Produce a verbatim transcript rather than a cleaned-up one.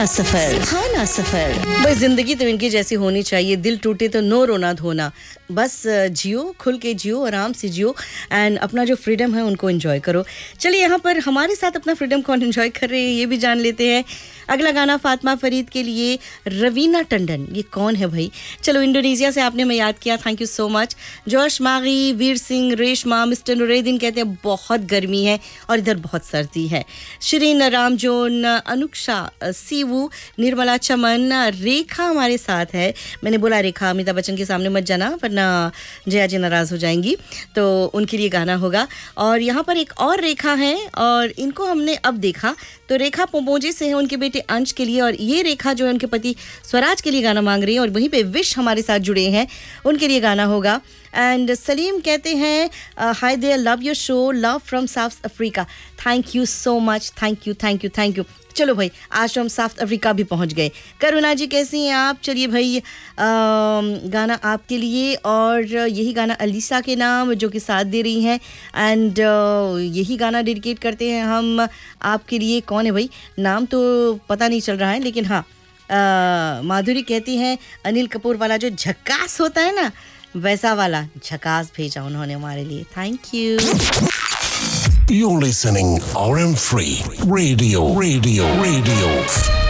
सुहाना सफर, सुहाना सफर। बस जिंदगी तो इनकी जैसी होनी चाहिए, दिल टूटे तो नो रोना धोना, बस जियो, खुल के जियो, आराम से जियो एंड अपना जो फ्रीडम है उनको एंजॉय करो। चलिए यहाँ पर हमारे साथ अपना फ्रीडम कौन एंजॉय कर रहे हैं ये भी जान लेते हैं। अगला गाना फातिमा फरीद के लिए, रवीना टंडन, ये कौन है भाई? चलो इंडोनेशिया से आपने हमें याद किया, थैंक यू सो मच। जोश मागी, वीर सिंह, रेशमा, मिस्टर नुरेदीन कहते हैं बहुत गर्मी है और इधर बहुत सर्दी है। शिरीन रामजोन, अनुक्षा, सीवू, निर्मला चमन, रेखा हमारे साथ है। मैंने बोला रेखा अमिताभ बच्चन के सामने मत जाना वरना जया जी नाराज़ हो जाएंगी, तो उनके लिए गाना होगा। और यहाँ पर एक और रेखा है और इनको हमने अब देखा, तो रेखा पोमोजे से है, उनके बेटे अंश के लिए, और ये रेखा जो है उनके पति स्वराज के लिए गाना मांग रही है और वहीं पे विश हमारे साथ जुड़े हैं, उनके लिए गाना होगा। एंड सलीम कहते हैं hi there, love your show, love from south Africa. Thank you so much, thank you thank you thank you. चलो भाई आज तो हम साउथ अफ्रीका भी पहुंच गए। करुणा जी कैसी हैं आप? चलिए भाई आ, गाना आपके लिए, और यही गाना अलीसा के नाम जो कि साथ दे रही हैं, एंड यही गाना डेडिकेट करते हैं हम आपके लिए। कौन है भाई? नाम तो पता नहीं चल रहा है, लेकिन हाँ माधुरी कहती हैं अनिल कपूर वाला जो झक्कास होता है ना, वैसा वाला झकास भेजा उन्होंने हमारे लिए। Thank you. You're listening R M Free Radio, Radio, Radio.